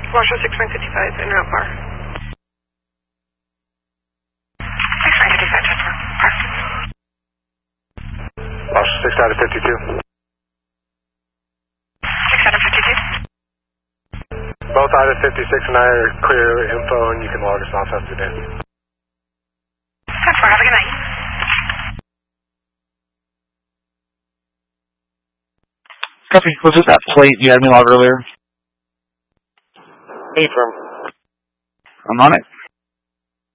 Washoe 6955, en route bar. 6955, bar. Washoe 6 out of 52. 6 out of 52. Both out of 56 and I are clear info, and you can log us off after today. 10-4, have a good night. Copy. Was this that plate you had me log earlier? Affirm. I'm on it.